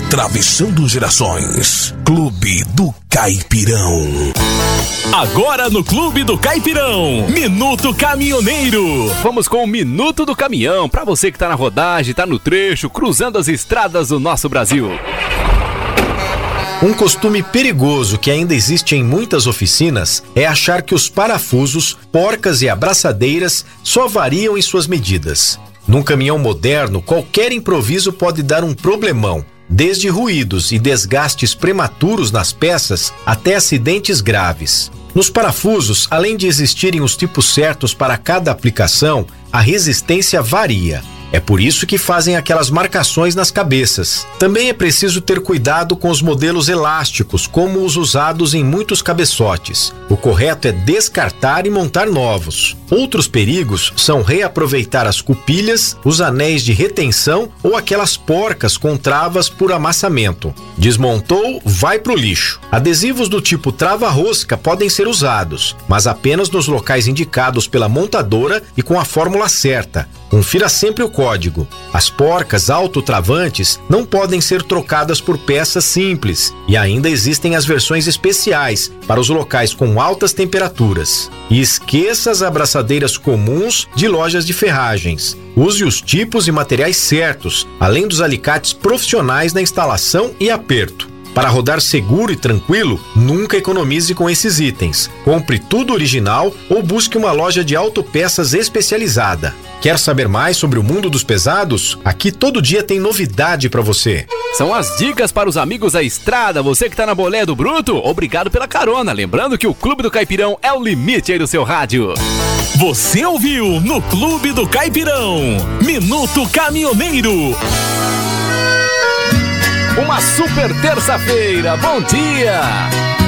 Atravessando gerações. Clube do Caipirão. Agora no Clube do Caipirão, Minuto Caminhoneiro. Vamos com o Minuto do Caminhão, pra você que tá na rodagem, tá no trecho, cruzando as estradas do nosso Brasil. Um costume perigoso que ainda existe em muitas oficinas é achar que os parafusos, porcas e abraçadeiras só variam em suas medidas. Num caminhão moderno, qualquer improviso pode dar um problemão, desde ruídos e desgastes prematuros nas peças até acidentes graves. Nos parafusos, além de existirem os tipos certos para cada aplicação, a resistência varia. É por isso que fazem aquelas marcações nas cabeças. Também é preciso ter cuidado com os modelos elásticos, como os usados em muitos cabeçotes. O correto é descartar e montar novos. Outros perigos são reaproveitar as cupilhas, os anéis de retenção ou aquelas porcas com travas por amassamento. Desmontou, vai pro lixo. Adesivos do tipo trava-rosca podem ser usados, mas apenas nos locais indicados pela montadora e com a fórmula certa. Confira sempre o código. As porcas autotravantes não podem ser trocadas por peças simples e ainda existem as versões especiais para os locais com altas temperaturas. E esqueça as abraçadeiras comuns de lojas de ferragens. Use os tipos e materiais certos, além dos alicates profissionais na instalação e aperto. Para rodar seguro e tranquilo, nunca economize com esses itens. Compre tudo original ou busque uma loja de autopeças especializada. Quer saber mais sobre o mundo dos pesados? Aqui todo dia tem novidade para você. São as dicas para os amigos da estrada. Você que tá na Bolé do Bruto, obrigado pela carona. Lembrando que o Clube do Caipirão é o limite aí do seu rádio. Você ouviu no Clube do Caipirão, Minuto Caminhoneiro. Uma super terça-feira. Bom dia!